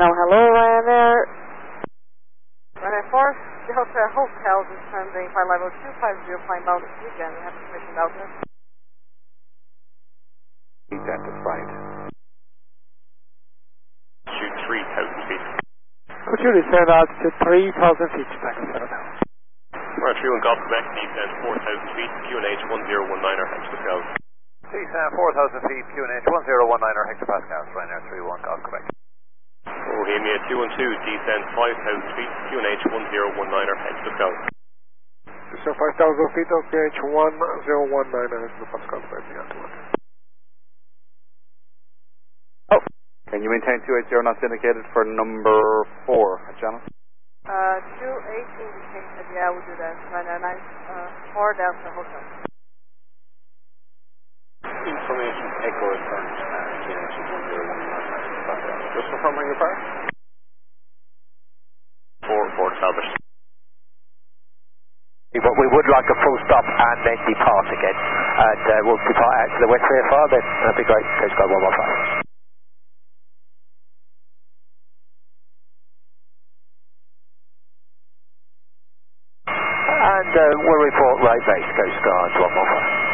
hello, Ryanair. Ryanair 4, Delta Hotel descending flight level 250, flying bound this weekend. We have permission Delta. Delta flight. Shoot 3,000 feet. Could you descend altitude 3,000 feet to taxi now? We're 31 Golf Quebec, descend 4,000 feet, QNH 1019 or hectopascals. Descend 4,000 feet, QNH 1019 or hectopascals, Ryanair 31 Golf Quebec. Bohemia 212, descend 5,000 feet, QNH 1019 or hectopascals. Descend 5,000 feet, QNH 1019 or hectopascals, Oh, can you maintain 280 knots indicated for number 4 at channel? 218 indicated, yeah, we'll do that. Ryanair 4 Delta Hotel. Information Echo return, QNH 1019. Just confirming your power? 4 Talbot. But we would like a full stop and then depart again. And we'll depart out to the west VFR then. That'd be great. Coast Guard 115. And we'll report right base, Coast Guard 115.